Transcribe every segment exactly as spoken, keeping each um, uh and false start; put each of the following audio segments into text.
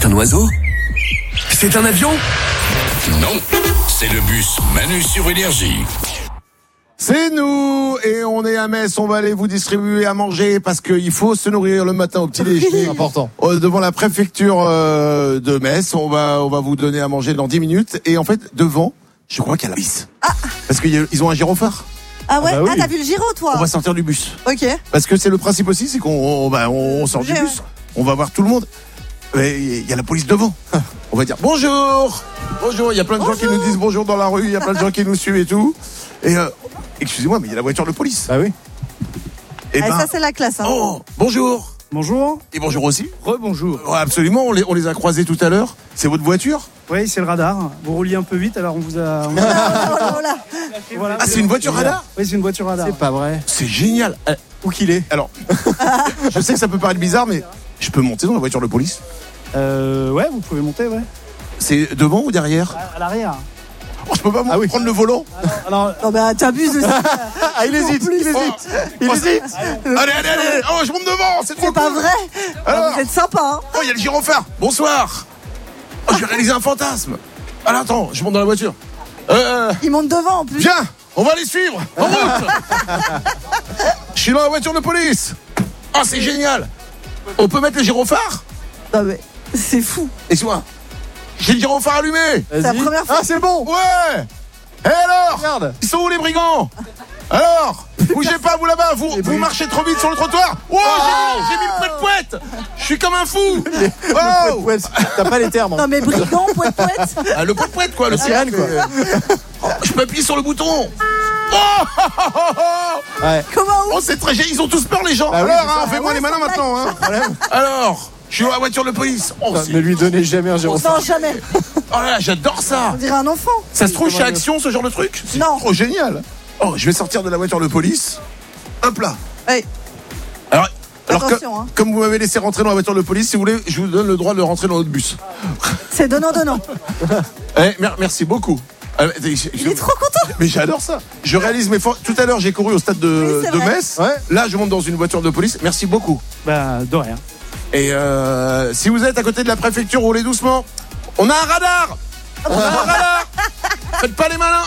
un oiseau? C'est un avion? Non, c'est le bus Manu sur Énergie. C'est nous, et on est à Metz, on va aller vous distribuer à manger parce qu'il faut se nourrir le matin au petit déjeuner. Important. Euh, devant la préfecture euh, de Metz, on va on va vous donner à manger dans dix minutes. Et en fait, devant, je crois qu'il y a la police. Ah. Parce qu'ils ont un gyrophare. Ah ouais, Ah bah oui. ah t'as vu le gyro toi? On va sortir du bus. Ok. Parce que c'est le principe aussi, c'est qu'on on, bah, on sort du J'ai- bus, on va voir tout le monde. Mais il y a la police devant. On va dire bonjour, bonjour. Il y a plein de gens qui nous disent bonjour dans la rue. Il y a plein de gens qui nous suivent et tout. Et euh, excusez-moi, mais il y a la voiture de police. Bah oui. Et Ah, ça c'est la classe. Hein. oh, bonjour. Bonjour. Et bonjour aussi. Rebonjour. Ouais, absolument. On les, on les a croisés tout à l'heure. C'est votre voiture? Oui, c'est le radar. Vous rouliez un peu vite, alors on vous a. on vous a- Oh là, oh là. Voilà. Ah, c'est une voiture radar? Oui, c'est une voiture radar. C'est pas vrai. C'est génial. Euh, Où qu'il est? Alors, je sais que ça peut paraître bizarre, mais je peux monter dans la voiture de police? Euh, ouais, vous pouvez monter, ouais. C'est devant ou derrière? À, à l'arrière. Oh, je peux pas Ah oui. prendre le volant? Alors, Non mais t'abuses aussi. Ah, il hésite, il hésite. Oh, Il oh, hésite. Allez, allez, allez. Oh, je monte devant. C'est trop C'est pas cool. vrai. Ah, Alors vous êtes sympa. Hein. Oh, il y a le gyrophare. Bonsoir. Oh, je vais réaliser un fantasme. Alors, attends, je monte dans la voiture. Euh, Ils montent devant en plus. viens, on va les suivre. En route. Je suis dans la voiture de police. Oh, c'est génial. On peut mettre le gyrophare? Non mais c'est fou. Excuse-moi. J'ai le gyrophare allumé. C'est la Vas-y. première fois. Ah, c'est bon. Ouais. Et alors? Regarde. Ils sont où les brigands? Alors, bougez pas vous là-bas, vous, vous marchez trop vite sur le trottoir. Wow, j'ai mis, j'ai mis le poète-poète. Je suis comme un fou. Oh, Ouais, t'as pas les termes. hein. Non mais brigand, poète poète. ah, le poète-poète quoi, le sirène, quoi. Oh, je peux appuyer sur le bouton. Oh, oh, oh, oh. Ouais. Comment Oh, où? c'est très génial, ils ont tous peur les gens. Bah oui, Alors, c'est ça. hein, fais-moi Ouais, les malins c'est maintenant. Hein. Alors, je suis dans la voiture de police. Oh, c'est- Ne lui donnez jamais un gyrophare. Non jamais. oh là là, j'adore ça. On dirait un enfant. Ça se trouve chez Action ce genre de truc? C'est Non. trop génial. Oh, je vais sortir de la voiture de police. Hop là. Hey. Alors, alors que- Attention, hein. comme vous m'avez laissé rentrer dans la voiture de police, si vous voulez, je vous donne le droit de rentrer dans notre bus. C'est donnant donnant. Eh, mer- merci beaucoup. Euh, je- je- Il est trop content. Mais j'adore ça. Je réalise mes for- Tout à l'heure, j'ai couru au stade de, Oui, c'est de vrai. Metz. Ouais. Là, je monte dans une voiture de police. Merci beaucoup. bah, de rien. Et euh, si vous êtes à côté de la préfecture, roulez doucement. On a un radar. On a un radar. Faites pas les malins.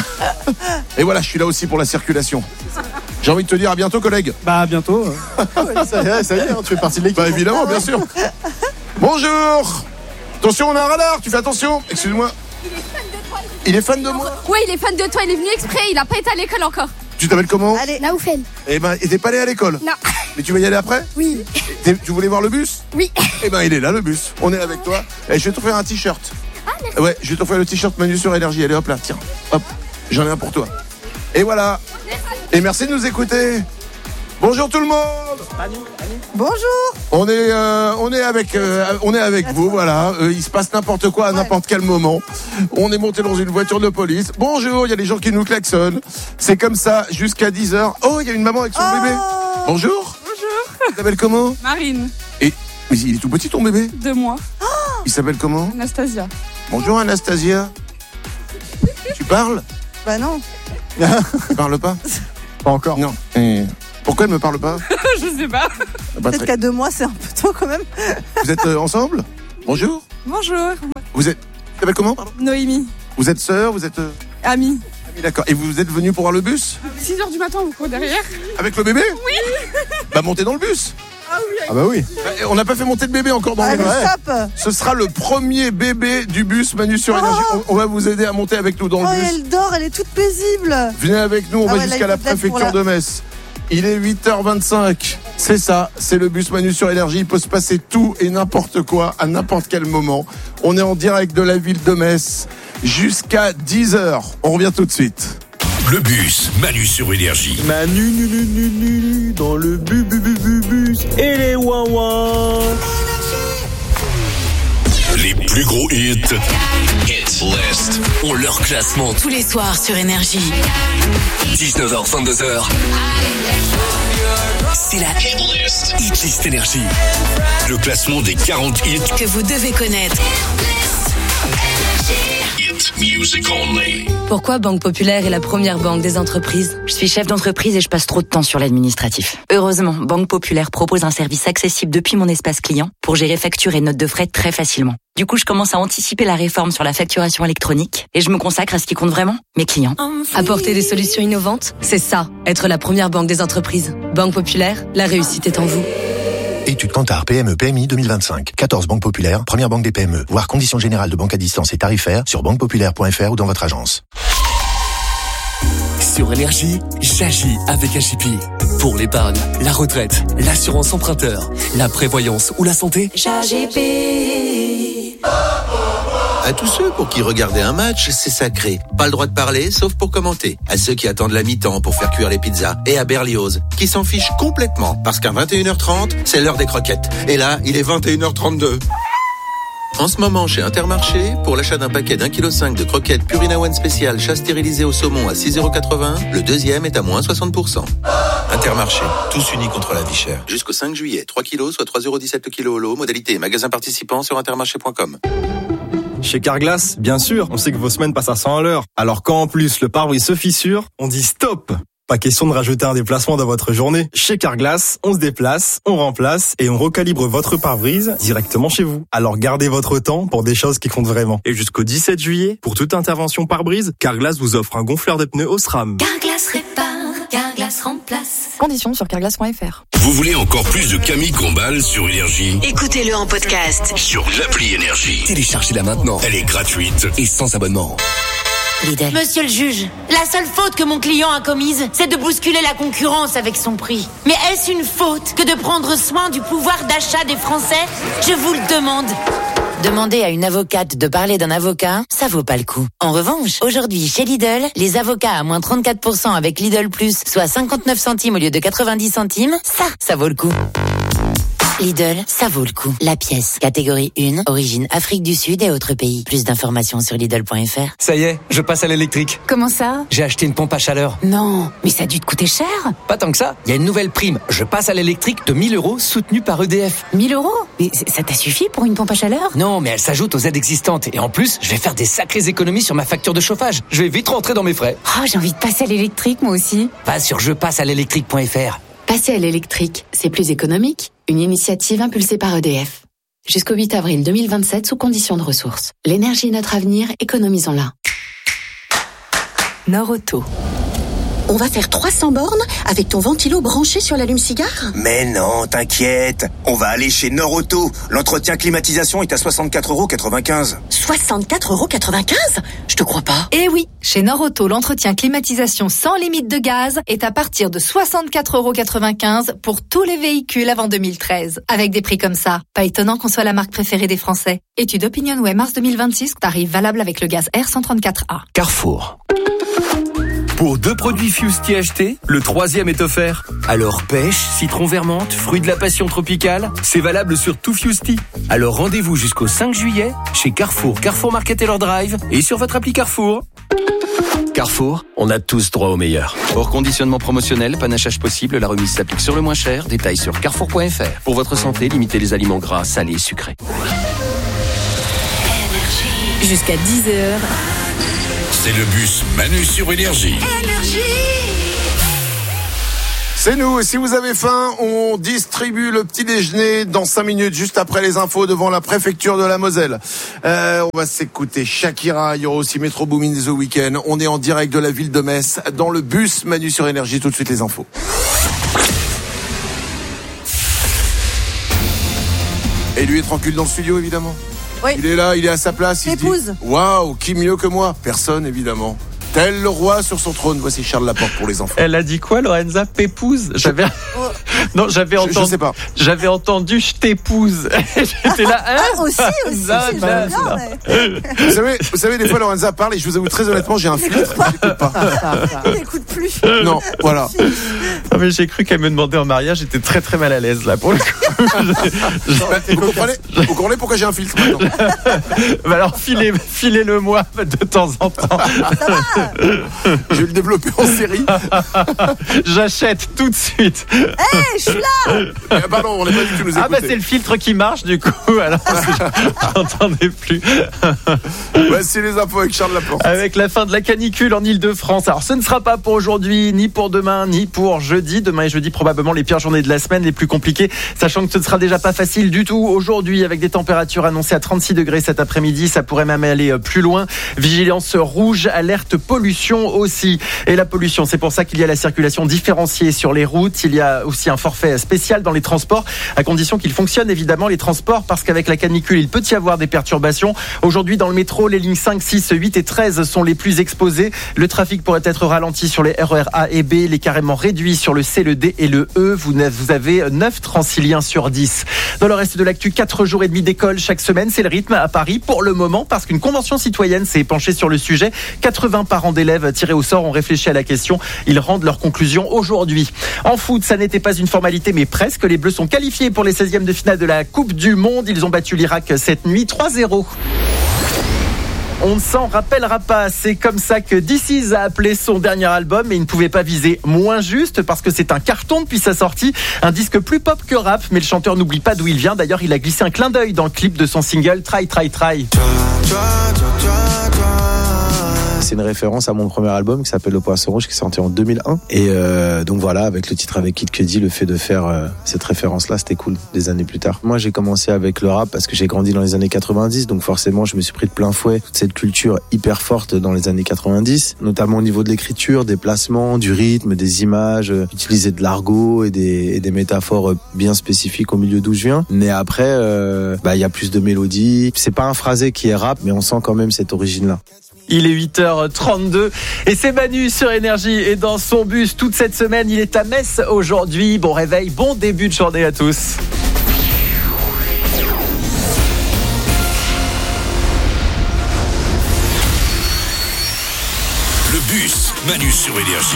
Et voilà, je suis là aussi pour la circulation. J'ai envie de te dire à bientôt, collègue. Bah, à bientôt. Ça y est, ça y est, hein, tu fais partie de l'équipe. Bah évidemment, bien sûr. Bonjour. Attention, on a un radar. Tu fais attention. Excuse-moi. Il est fan de moi. Ouais, il est fan de toi, il est venu exprès, il a pas été à l'école encore. Tu t'appelles comment? Allez. Naoufel. Eh ben, et t'es pas allé à l'école? Non. Mais tu vas y aller après? Oui. T'es- Tu voulais voir le bus? Oui. Eh ben, il est là, le bus. On est avec toi. Et je vais t'offrir un t-shirt. Ouais, je vais t'offrir le t-shirt Manu sur Énergie. Allez, hop là, tiens. Hop, j'en ai un pour toi. Et voilà. Et merci de nous écouter. Bonjour tout le monde. Bonjour. On est, euh, on est avec, euh, on est avec vous. Voilà. Euh, il se passe n'importe quoi à n'importe quel moment. On est monté dans une voiture de police. Bonjour. Il y a des gens qui nous klaxonnent. C'est comme ça jusqu'à dix heures. Oh, il y a une maman avec son Oh. bébé. Bonjour. Bonjour. Tu t'appelles comment? Marine, Et mais il est tout petit ton bébé. deux mois. Il s'appelle comment? Anastasia. Bonjour Anastasia. Tu parles? Bah non. Tu parles pas? Pas encore. Non. Et pourquoi elle me parle pas? Je sais pas. Pas Peut-être très- qu'à deux mois c'est un peu tôt quand même. Vous êtes euh, ensemble? Bonjour. Bonjour. Vous êtes. Tu t'appelles comment? Pardon. Noémie. Vous êtes sœur? Vous êtes. euh, Ami. Ami, d'accord. Et vous êtes venu pour voir le bus? six heures du matin, vous courez derrière. Avec le bébé? Oui. Bah montez dans le bus. Ah bah oui. Bah, on n'a pas fait monter de bébé encore dans le Allez bus. stop. Ce sera le premier bébé du bus Manu sur Énergie. On, on va vous aider à monter avec nous dans Oh le bus. elle dort, elle est toute paisible. Venez avec nous, on Ah va ouais, là, jusqu'à il la faut peut-être pour préfecture la- de Metz. Il est huit heures vingt-cinq. C'est ça, c'est le bus Manu sur Énergie. Il peut se passer tout et n'importe quoi à n'importe quel moment. On est en direct de la ville de Metz jusqu'à dix heures. On revient tout de suite. Le bus Manu sur Énergie. Manu, nu, nu, nu, nu, nu, dans le bu, bu, bu, bu, bus et les ouin Les plus gros hits. Hit List. ont leur classement Tous les soirs sur Énergie. dix-neuf heures vingt-deux heures. C'est la Hit List. Hit List Énergie. Le classement des quarante hits Que vous devez connaître. Hit hit music only. Pourquoi Banque Populaire est la première banque des entreprises ? Je suis chef d'entreprise et je passe trop de temps sur l'administratif. Heureusement, Banque Populaire propose un service accessible depuis mon espace client pour gérer factures et notes de frais très facilement. Du coup, je commence à anticiper la réforme sur la facturation électronique et je me consacre à ce qui compte vraiment, mes clients. Apporter des solutions innovantes, c'est ça, être la première banque des entreprises. Banque Populaire, la réussite est en vous. Étude Kantar P M E P M I deux mille vingt-cinq. quatorze banques populaires, première banque des P M E. Voir conditions générales de banque à distance et tarifaires sur banque populaire point f r ou dans votre agence. Sur Énergie, j'agis avec H I P. Pour l'épargne, la retraite, l'assurance emprunteur, la prévoyance ou la santé, J'agis. À tous ceux pour qui regarder un match, c'est sacré. Pas le droit de parler, sauf pour commenter. À ceux qui attendent la mi-temps pour faire cuire les pizzas. Et à Berlioz, qui s'en fichent complètement, parce qu'à vingt et une heures trente, c'est l'heure des croquettes. Et là, il est vingt et une heures trente-deux. En ce moment, chez Intermarché, pour l'achat d'un paquet d'un virgule cinq kilos de croquettes Purina One spécial chat stérilisé au saumon à six euros quatre-vingts, le deuxième est à moins soixante pour cent. Intermarché, tous unis contre la vie chère. Jusqu'au cinq juillet, trois kilos, soit trois euros dix-sept le kilo au lot. Modalité magasin participant sur intermarché point com. Chez Carglass, bien sûr, on sait que vos semaines passent à cent à l'heure. Alors quand en plus le pare-brise se fissure, on dit stop. Pas question de rajouter un déplacement dans votre journée. Chez Carglass, on se déplace, on remplace et on recalibre votre pare-brise directement chez vous. Alors gardez votre temps pour des choses qui comptent vraiment. Et jusqu'au dix-sept juillet, pour toute intervention pare-brise, Carglass vous offre un gonfleur de pneus Osram. Carglass répare, Carglass remplace. Conditions sur carglass point f r. Vous voulez encore plus de Camille Combal sur Énergie ? Écoutez-le en podcast Sur l'appli Énergie. téléchargez-la maintenant. Elle est gratuite Et sans abonnement. Lidl. Monsieur le juge, la seule faute que mon client a commise, c'est de bousculer la concurrence avec son prix. Mais est-ce une faute que de prendre soin du pouvoir d'achat des Français ? Je vous le demande. Demander à une avocate de parler d'un avocat, ça vaut pas le coup. En revanche, aujourd'hui, chez Lidl, les avocats à moins trente-quatre pour cent avec Lidl Plus, soit cinquante-neuf centimes au lieu de quatre-vingt-dix centimes, ça, ça vaut le coup. Lidl, ça vaut le coup. La pièce, catégorie un, origine Afrique du Sud et autres pays. Plus d'informations sur Lidl point f r. Ça y est, je passe à l'électrique. Comment ça ? J'ai acheté une pompe à chaleur. Non, mais ça a dû te coûter cher. Pas tant que ça, il y a une nouvelle prime. Je passe à l'électrique de mille euros soutenue par E D F. mille euros ? Mais ça t'a suffi pour une pompe à chaleur ? Non, mais elle s'ajoute aux aides existantes. Et en plus, je vais faire des sacrées économies sur ma facture de chauffage. Je vais vite rentrer dans mes frais. Oh, j'ai envie de passer à l'électrique moi aussi. Va sur je passe à l'électrique point f r. Passer à l'électrique, c'est plus économique. Une initiative impulsée par E D F. Jusqu'au huit avril deux mille vingt-sept sous conditions de ressources. L'énergie est notre avenir, économisons-la. Nord-Auto. On va faire trois cents bornes avec ton ventilo branché sur l'allume-cigare ? Mais non, t'inquiète. On va aller chez Nord-Auto. L'entretien climatisation est à soixante-quatre euros quatre-vingt-quinze. soixante-quatre euros quatre-vingt-quinze ? Je te crois pas. Eh oui, chez Nord-Auto, l'entretien climatisation sans limite de gaz est à partir de soixante-quatre euros quatre-vingt-quinze pour tous les véhicules avant deux mille treize. Avec des prix comme ça, pas étonnant qu'on soit la marque préférée des Français. Étude OpinionWay mars deux mille vingt-six, tarif valable avec le gaz R cent trente-quatre A. Carrefour. Pour deux produits Fusti achetés, le troisième est offert. Alors pêche, citron vermente, fruit de la passion tropicale, c'est valable sur tout Fusti. Alors rendez-vous jusqu'au cinq juillet chez Carrefour, Carrefour Market Taylor Drive et sur votre appli Carrefour. Carrefour, on a tous droit au meilleur. Hors conditionnement promotionnel, panachage possible, la remise s'applique sur le moins cher. Détails sur carrefour point f r. Pour votre santé, limitez les aliments gras, salés et sucrés. Jusqu'à dix heures. C'est le bus Manu sur Énergie. C'est nous, si vous avez faim, on distribue le petit déjeuner dans cinq minutes, juste après les infos devant la préfecture de la Moselle. Euh, on va s'écouter Shakira, il y aura aussi Metro Boomin The Weeknd. On est en direct de la ville de Metz, dans le bus Manu sur Énergie, tout de suite les infos. Et lui est tranquille dans le studio, évidemment. Oui. Il est là, il est à sa place. Il Épouse. se dit, waouh, qui mieux que moi ? Personne, évidemment. Tel le roi sur son trône. Voici Charles Laporte pour les enfants. Elle a dit quoi, Lorenza ? Pépouse ? J'avais. Oh. Non, j'avais entendu. Je, je sais pas. J'avais entendu je t'épouse. J'étais là. Hein ah, aussi, aussi. Non, c'est non, bien, non. mais... Vous savez, vous savez, des fois, Lorenza parle et je vous avoue très honnêtement, j'ai un filtre. J'écoute pas. Il n'écoute plus. Non, voilà. Non, mais j'ai cru qu'elle me demandait en mariage. J'étais très très mal à l'aise là pour le coup. je, je... Vous comprenez, vous comprenez pourquoi j'ai un filtre maintenant ? Bah alors filez, filez-le moi de temps en temps. Je vais le développer en série. J'achète tout de suite. Hey, je suis là. Eh, pardon, on n'est pas du tout nous écouter. Ah bah c'est le filtre qui marche du coup, alors j'entendais plus. Voici les infos avec Charles Laporte. Avec la fin de la canicule en Ile-de-France. Alors ce ne sera pas pour aujourd'hui, ni pour demain, ni pour jeudi. Demain et jeudi probablement les pires journées de la semaine, les plus compliquées, sachant que ce ne sera déjà pas facile du tout aujourd'hui, avec des températures annoncées à trente-six degrés cet après-midi. Ça pourrait même aller plus loin. Vigilance rouge, alerte pollution aussi. Et la pollution, c'est pour ça qu'il y a la circulation différenciée sur les routes. Il y a aussi un forfait spécial dans les transports, à condition qu'il fonctionne évidemment les transports, parce qu'avec la canicule, il peut y avoir des perturbations. Aujourd'hui, dans le métro, les lignes cinq, six, huit et treize sont les plus exposées. Le trafic pourrait être ralenti sur les R E R A et B. Il est carrément réduit sur le C, le D et le E. Vous avez neuf Transiliens sur dix. Dans le reste de l'actu, quatre jours et demi d'école chaque semaine. C'est le rythme à Paris pour le moment, parce qu'une convention citoyenne s'est penchée sur le sujet. quatre-vingts parents d'élèves tirés au sort ont réfléchi à la question. Ils rendent leurs conclusions aujourd'hui. En foot, ça n'était pas une formalité, mais presque. Les Bleus sont qualifiés pour les seizièmes de finale de la Coupe du Monde. Ils ont battu l'Irak cette nuit trois zéro. On ne s'en rappellera pas. C'est comme ça que This Is a appelé son dernier album, mais il ne pouvait pas viser moins juste, parce que c'est un carton depuis sa sortie. Un disque plus pop que rap, mais le chanteur n'oublie pas d'où il vient. D'ailleurs, il a glissé un clin d'œil dans le clip de son single Try Try Try. C'est une référence à mon premier album qui s'appelle Le Poisson Rouge, qui est sorti en deux mille un. Et euh, donc voilà, avec le titre avec Kid Cudi, le fait de faire euh, cette référence-là, c'était cool des années plus tard. Moi, j'ai commencé avec le rap parce que j'ai grandi dans les années quatre-vingt-dix, donc forcément, je me suis pris de plein fouet toute cette culture hyper forte dans les années quatre-vingt-dix, notamment au niveau de l'écriture, des placements, du rythme, des images, euh, utiliser de l'argot et des, et des métaphores bien spécifiques au milieu d'où je viens. Mais après, euh, bah, il y a plus de mélodies. C'est pas un phrasé qui est rap, mais on sent quand même cette origine-là. Il est huit heures trente-deux et c'est Manu sur Énergie et dans son bus toute cette semaine. Il est à Metz aujourd'hui. Bon réveil, bon début de journée à tous. Le bus Manu sur Énergie.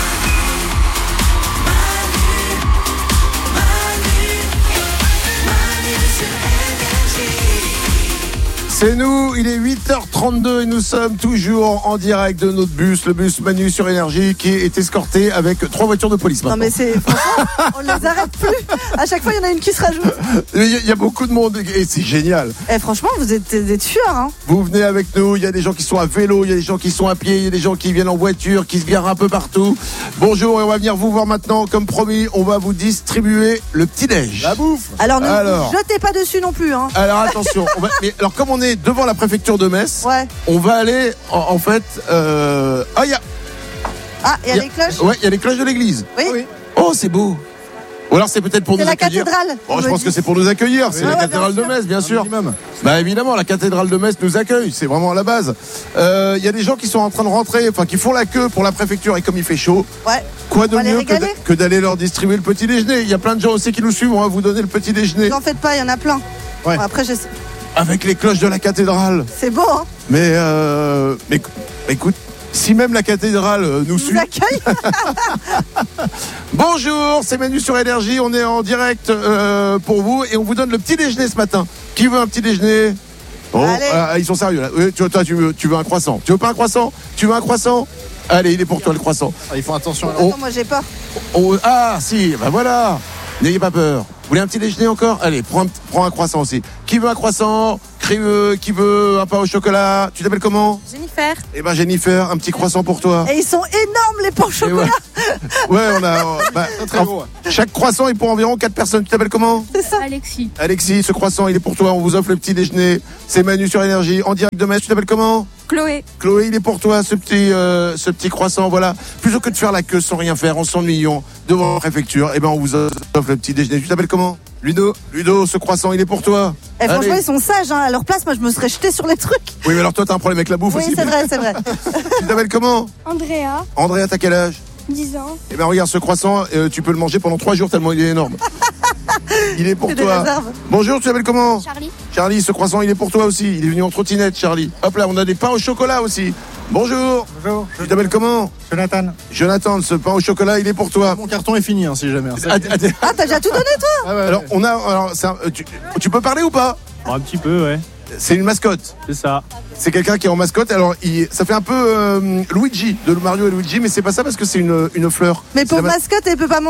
C'est nous, il est huit heures trente-deux et nous sommes toujours en direct de notre bus, le bus Manu sur Énergie, qui est escorté avec trois voitures de police maintenant. Non mais c'est, franchement, on les arrête plus. À chaque fois, il y en a une qui se rajoute. Il y, y a beaucoup de monde et c'est génial. Eh, franchement, vous êtes des tueurs, hein. Vous venez avec nous, il y a des gens qui sont à vélo, il y a des gens qui sont à pied, il y a des gens qui viennent en voiture, qui se garent un peu partout. Bonjour, et on va venir vous voir maintenant. Comme promis, on va vous distribuer le petit-déj. La bouffe. Alors ne Alors. vous jetez pas dessus non plus, hein. Alors attention, on va, mais, alors comme on est devant la préfecture de Metz, Ouais. on va aller en, en fait. Euh... Ah, il y a. Ah, il y a il y a- les cloches. Ouais, il y a les cloches de l'église. Oui. Oh, c'est beau. Ou alors c'est peut-être pour C'est nous la accueillir. cathédrale, Bon, on je me pense dit. que c'est pour nous accueillir. C'est Ouais, la ouais, cathédrale bien de sûr. Metz, bien Un sûr. minimum. Bah évidemment, la cathédrale de Metz nous accueille. C'est vraiment la base. Euh, Il y a des gens qui sont en train de rentrer, enfin qui font la queue pour la préfecture. Et comme il fait chaud, Ouais. quoi de On va les mieux que régaler. d'a- que d'aller leur distribuer le petit déjeuner. Il y a plein de gens aussi qui nous suivent. On va vous donner le petit déjeuner N'en faites pas, il y en a plein. Ouais. Bon, après, je sais. avec les cloches de la cathédrale. C'est beau, hein. Mais, euh, mais écoute, si même la cathédrale euh, nous Vous suit. accueille. Bonjour, c'est Manu sur Énergie. On est en direct euh, pour vous et on vous donne le petit déjeuner ce matin. Qui veut un petit déjeuner? Oh, Allez. ah, ils sont sérieux là. Oui, tu, toi, tu, veux, tu veux un croissant? Tu veux pas un croissant? Tu veux un croissant? Allez, il est pour toi le croissant. Ah, ils font attention à la... Attends, moi, j'ai peur. Oh, ah, si, bah voilà. N'ayez pas peur. Vous voulez un petit déjeuner encore? Allez, prends un, prends un croissant aussi. Qui veut un croissant? Qui veut, qui veut un pain au chocolat? Tu t'appelles comment? Jennifer. Eh ben Jennifer, un petit croissant pour toi. Et ils sont énormes, les pains au chocolat. Ouais, on a. euh, bah, très beau, chaque croissant est pour environ quatre personnes. Tu t'appelles comment? C'est ça. Alexis. Alexis, ce croissant, il est pour toi. On vous offre le petit déjeuner. C'est Manu sur Énergie, en direct de Metz. Tu t'appelles comment? Chloé. Chloé, il est pour toi, ce petit, euh, ce petit croissant. Voilà. Plutôt que de faire la queue sans rien faire, en s'ennuyant devant la préfecture, eh ben, on vous offre le petit déjeuner. Tu t'appelles comment? Ludo. Ludo, ce croissant, il est pour toi. Eh, franchement, Allez. ils sont sages, hein. À leur place, moi, je me serais jeté sur les trucs. Oui, mais alors toi, t'as un problème avec la bouffe Oui, aussi. c'est vrai, c'est vrai. Tu t'appelles comment? Andrea. Andrea, t'as quel âge? dix ans. Eh ben, regarde, ce croissant, euh, tu peux le manger pendant trois jours tellement il est énorme. Il est pour C'est des toi. réserves. Bonjour, tu t'appelles comment? Charlie. Charlie, ce croissant, il est pour toi aussi. Il est venu en trottinette, Charlie. Hop là, on a des pains au chocolat aussi. Bonjour. Bonjour. Tu t'appelles comment? Jonathan. Jonathan, ce pain au chocolat, il est pour toi. Mon carton est fini, hein, si jamais. Ah, ah, Ah, t'as déjà tout donné, toi? Ah ouais, alors, ouais. on a. Alors, c'est un- euh, tu, tu peux parler ou pas? Un petit peu, ouais. C'est une mascotte. C'est ça. C'est quelqu'un qui est en mascotte. Alors, il, ça fait un peu euh, Luigi, de Mario et Luigi, mais c'est pas ça parce que c'est une, une fleur. Mais C'est pour la ma- mascotte, elle peut pas manger?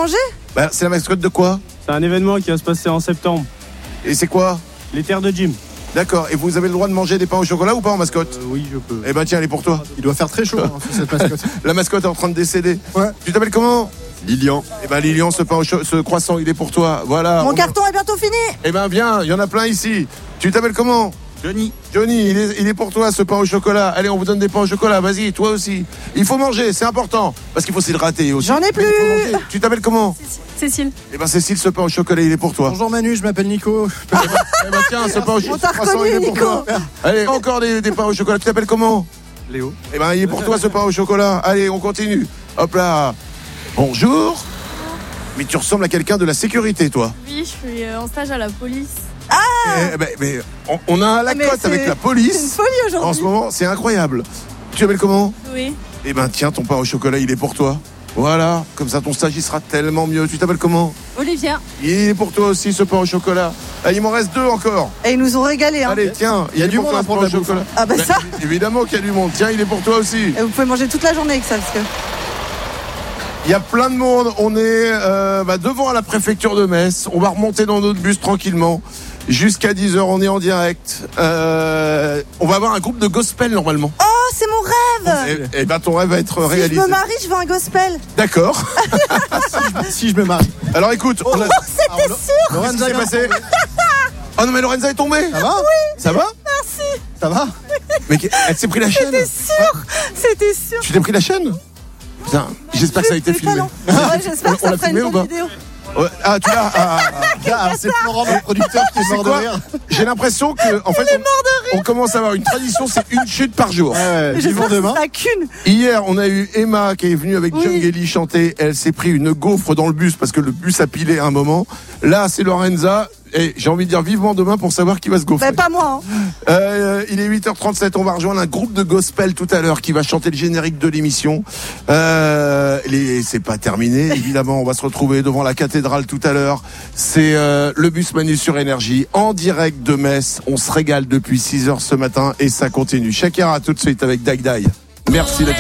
Bah, c'est la mascotte de quoi? C'est un événement qui va se passer en septembre. Et c'est quoi? Les terres de Jim. D'accord, et vous avez le droit de manger des pains au chocolat ou pas en mascotte? euh, Oui, je peux. Eh ben tiens, elle est pour toi. Il doit faire très chaud hein, cette mascotte. La mascotte est en train de décéder. Ouais. Tu t'appelles comment? Lilian. Eh ben Lilian, ce pain au cho- ce croissant, il est pour toi. Voilà. Mon On- carton est bientôt fini. Eh ben viens, il y en a plein ici. Tu t'appelles comment? Johnny. Johnny, il est, il est pour toi ce pain au chocolat. Allez, on vous donne des pains au chocolat. Vas-y, toi aussi. Il faut manger, c'est important. Parce qu'il faut s'hydrater aussi. J'en ai plus. Mais il faut manger. Tu t'appelles comment? Cécile. Eh ben Cécile, ce pain au chocolat, il est pour toi. Bonjour Manu, je m'appelle Nico. Eh ben tiens, ce pain au On t'a croissant, reconnu, il est pour Nico. toi. Allez, encore des, des pains au chocolat. Tu t'appelles comment? Léo. Eh ben, il est pour toi ce pain au chocolat. Allez, on continue. Hop là. Bonjour. Mais tu ressembles à quelqu'un de la sécurité, toi. Oui, je suis euh, en stage à la police. Eh ben, mais on, on a un Ah, mais lacote c'est- avec la C'est une police. folie En ce aujourd'hui. moment, c'est incroyable. Tu t'appelles comment? Oui. Eh ben, tiens, ton pain au chocolat, il est pour toi. Voilà, comme ça ton stage il sera tellement mieux. Tu t'appelles comment? Olivia. Il est pour toi aussi ce pain au chocolat. Ah, il m'en reste deux encore. Et ils nous ont régalé. Hein. Allez, tiens, Il y a est du pour monde toi, à ce prendre pain la au bouffe. chocolat. Ah bah ça. Évidemment qu'il y a du monde. Tiens, il est pour toi aussi. Et vous pouvez manger toute la journée avec ça parce que. Il y a plein de monde. On est euh, bah, devant la préfecture de Metz. On va remonter dans notre bus tranquillement. Jusqu'à dix heures, on est en direct. Euh, on va avoir un groupe de gospel normalement. Oh, c'est mon rêve. Et, et ben ton rêve va être Si réalisé. je me marie, je veux un gospel. D'accord. Si je me marie. Alors écoute, on a... Oh, c'était sûr. Qu'est-ce qui Lorenza s'est vient de passé? tomber. Oh non mais Lorenza est tombée. Ça va? Ça va? Merci. Ça va? Mais qu'est- elle s'est pris la chaîne. C'était sûr. C'était sûr. Tu t'es pris la chaîne? Putain, j'espère que ça a été J'ai filmé. talent. Ouais, j'espère que On ça l'a fera filmé une ou bonne pas? vidéo. Ouais. Ah tu l'as. Ah, ah, Ah, c'est Florent, le producteur, qui est C'est mort de quoi? rire. J'ai l'impression que en fait on, on commence à avoir une tradition, c'est une chute par jour. Ouais, ouais, J'espère vivons que ce demain. sera qu'une. Hier, on a eu Emma qui est venue avec Oui. Jungeli chanter. Elle s'est pris une gaufre dans le bus parce que le bus a pilé à un moment. Là, c'est Lorenza. Et j'ai envie de dire vivement demain pour savoir qui va se gaufrer. Bah, pas moi. Hein. Euh, il est huit heures trente-sept. On va rejoindre un groupe de gospel tout à l'heure qui va chanter le générique de l'émission. Euh, les- c'est pas terminé. Évidemment, on va se retrouver devant la cathédrale tout à l'heure. C'est euh, le bus Manu sur Énergie en direct de Metz. On se régale depuis six heures ce matin et ça continue. Shakira tout de suite avec Dai Dai. Merci d'être